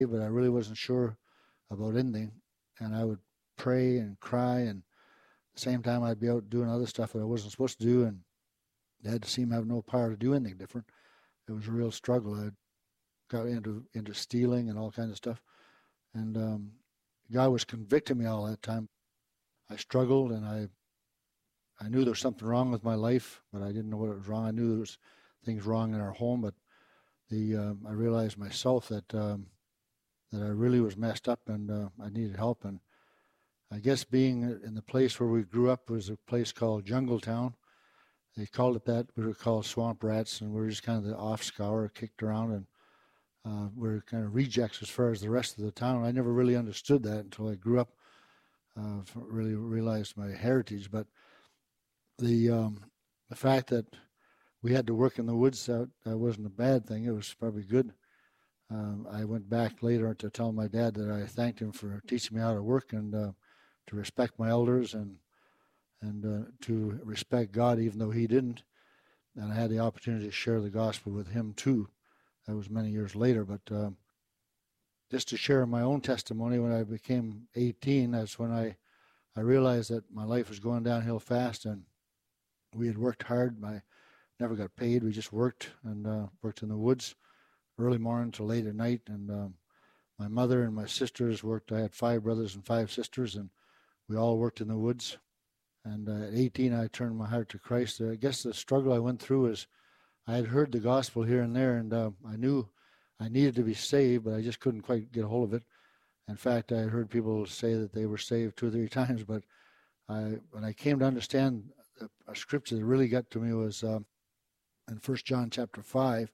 but I really wasn't sure about anything. And I would pray and cry, and at the same time I'd be out doing other stuff that I wasn't supposed to do, and Dad seemed to have no power to do anything different. It was a real struggle. I got into stealing and all kinds of stuff, and God was convicting me all that time. I struggled, and I knew there was something wrong with my life, but I didn't know what was wrong. I knew there was things wrong in our home, but I realized myself that I really was messed up, and I needed help. And I guess being in the place where we grew up was a place called Jungletown. They called it that. We were called swamp rats, and we were just kind of the off-scour, kicked around, and we were kind of rejects as far as the rest of the town. I never really understood that until I grew up, really realized my heritage. But the fact that we had to work in the woods, that wasn't a bad thing. It was probably good. I went back later to tell my dad that I thanked him for teaching me how to work and to respect my elders and to respect God, even though he didn't. And I had the opportunity to share the gospel with him too. That was many years later. But just to share my own testimony, when I became 18, that's when I realized that my life was going downhill fast, and we had worked hard. I never got paid. We just worked and worked in the woods early morning till late at night. And my mother and my sisters worked. I had 5 brothers and 5 sisters, and we all worked in the woods. And at 18, I turned my heart to Christ. I guess the struggle I went through is I had heard the gospel here and there, and I knew I needed to be saved, but I just couldn't quite get a hold of it. In fact, I had heard people say that they were saved 2 or 3 times, but when I came to understand a scripture that really got to me was in 1 John chapter 5.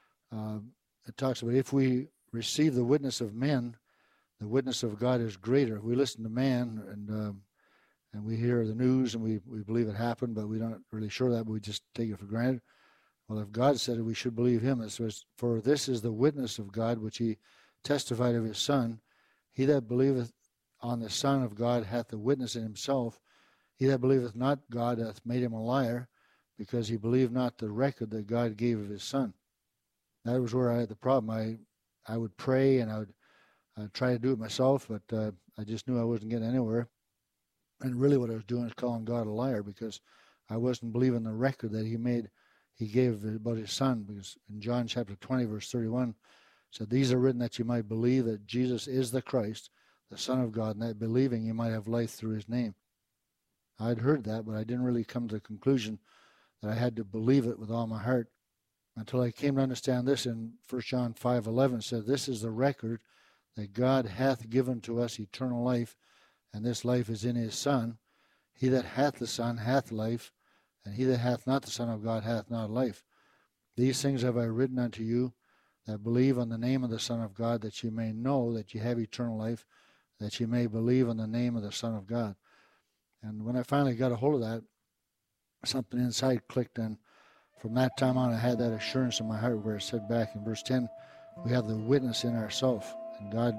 It talks about if we receive the witness of men, the witness of God is greater. If we listen to man and we hear the news and we believe it happened, but we're not really sure of that, but we just take it for granted. Well, if God said it, we should believe him. It says, for this is the witness of God, which he testified of his Son. He that believeth on the Son of God hath the witness in himself. He that believeth not God hath made him a liar, because he believed not the record that God gave of his Son. That was where I had the problem. I would pray and I'd try to do it myself, but I just knew I wasn't getting anywhere. And really what I was doing is calling God a liar, because I wasn't believing the record that he gave about his Son. Because in John chapter 20, verse 31, it said, these are written that you might believe that Jesus is the Christ, the Son of God, and that believing you might have life through his name. I'd heard that, but I didn't really come to the conclusion that I had to believe it with all my heart until I came to understand this in 1 John 5:11. It said, this is the record that God hath given to us eternal life, and this life is in his Son. He that hath the Son hath life, and he that hath not the Son of God hath not life. These things have I written unto you that believe on the name of the Son of God, that you may know that you have eternal life, that you may believe on the name of the Son of God. And when I finally got a hold of that, something inside clicked, and from that time on I had that assurance in my heart where it said back in verse 10, we have the witness in ourselves. And God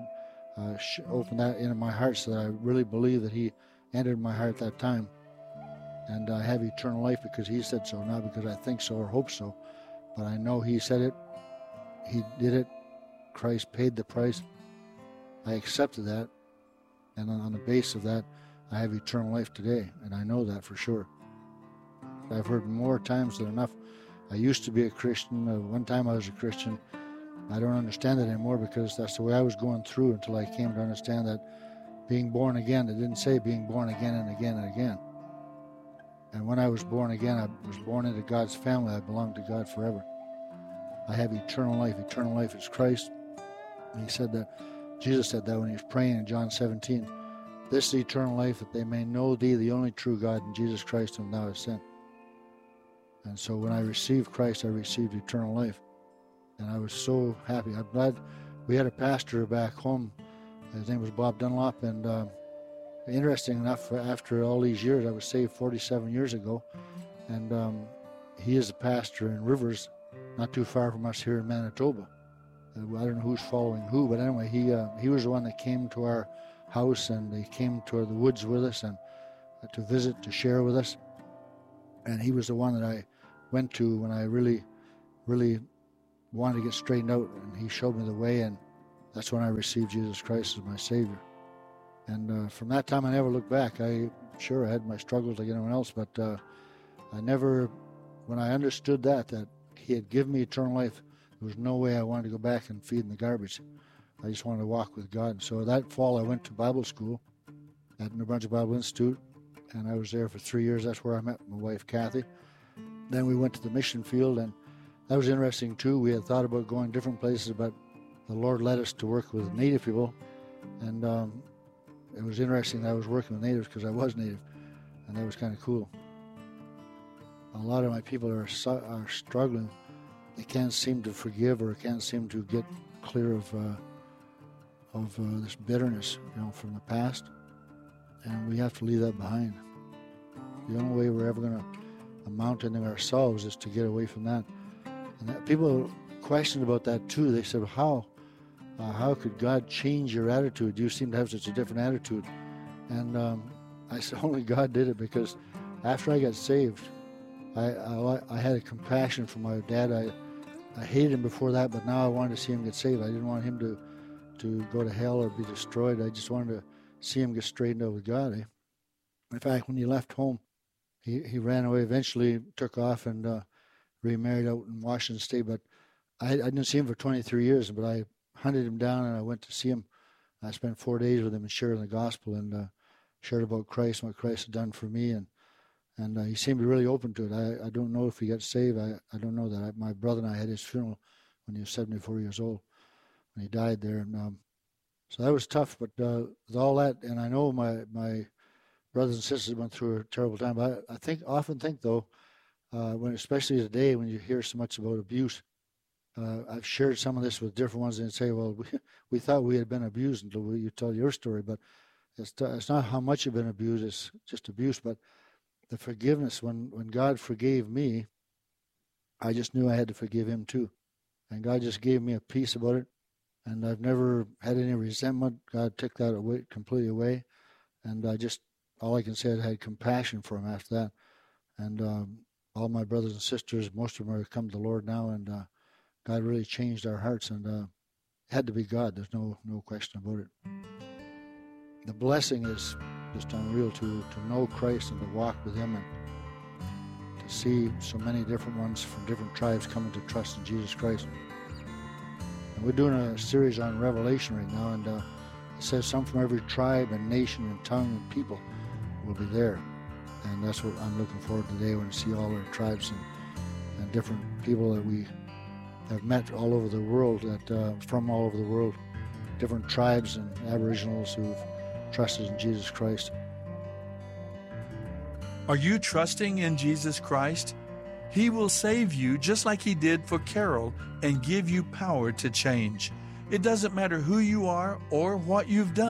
opened that into my heart so that I really believe that he entered my heart that time. And I have eternal life because he said so, not because I think so or hope so. But I know he said it. He did it. Christ paid the price. I accepted that. And on the basis of that, I have eternal life today. And I know that for sure. I've heard more times than enough. I used to be a Christian. One time I was a Christian. I don't understand it anymore because that's the way I was going through until I came to understand that being born again, it didn't say being born again and again and again. And when I was born again, I was born into God's family. I belong to God forever. I have eternal life. Eternal life is Christ. And he said that, Jesus said that when he was praying in John 17. This is eternal life, that they may know thee, the only true God, and Jesus Christ whom thou hast sent. And so when I received Christ, I received eternal life. And I was so happy. I'm glad we had a pastor back home. His name was Bob Dunlop. And interesting enough, after all these years, I was saved 47 years ago. And he is a pastor in Rivers, not too far from us here in Manitoba. I don't know who's following who, but anyway, he was the one that came to our house, and he came to the woods with us and to visit, to share with us. And he was the one that I went to when I really, really wanted to get straightened out, and he showed me the way, and that's when I received Jesus Christ as my Savior. And from that time, I never looked back. I had my struggles like anyone else, but I never, when I understood that He had given me eternal life, there was no way I wanted to go back and feed in the garbage. I just wanted to walk with God. And so that fall, I went to Bible school at New Brunswick Bible Institute, and I was there for 3 years. That's where I met my wife, Kathy. Then we went to the mission field, and that was interesting too. We had thought about going different places, but the Lord led us to work with Native people, and it was interesting that I was working with Natives because I was Native, and that was kind of cool. A lot of my people are struggling. They can't seem to forgive or can't seem to get clear of this bitterness, from the past, and we have to leave that behind. The only way we're ever going to amount anything ourselves is to get away from that. And people questioned about that too. They said, how could God change your attitude? You seem to have such a different attitude. And I said, only God did it, because after I got saved, I had a compassion for my dad. I hated him before that, but now I wanted to see him get saved. I didn't want him to go to hell or be destroyed. I just wanted to see him get straightened out with God. In fact, when he left home, he ran away, eventually took off and remarried out in Washington State. But I didn't see him for 23 years, but I hunted him down and I went to see him. I spent 4 days with him and sharing the gospel and shared about Christ and what Christ had done for me. And he seemed really open to it. I don't know if he got saved. I don't know that. My brother and I had his funeral when he was 74 years old, when he died there. And so that was tough. But with all that, and I know my brothers and sisters went through a terrible time. But I often think though, when especially today when you hear so much about abuse, I've shared some of this with different ones and say, well, we thought we had been abused until you tell your story. But it's not how much you've been abused, it's just abuse. But the forgiveness, when God forgave me, I just knew I had to forgive him too. And God just gave me a peace about it. And I've never had any resentment. God took that away, completely away. And all I can say is I had compassion for him after that. And all my brothers and sisters, most of them have come to the Lord now. And God really changed our hearts. And it had to be God. There's no question about it. The blessing is just unreal to know Christ and to walk with him and to see so many different ones from different tribes coming to trust in Jesus Christ. And we're doing a series on Revelation right now, and it says some from every tribe and nation and tongue and people will be there. And that's what I'm looking forward to today, when I see all our tribes and different people that we have met all over the world, from all over the world, different tribes and aboriginals who've trusted in Jesus Christ. Are you trusting in Jesus Christ? He will save you just like he did for Carol and give you power to change. It doesn't matter who you are or what you've done.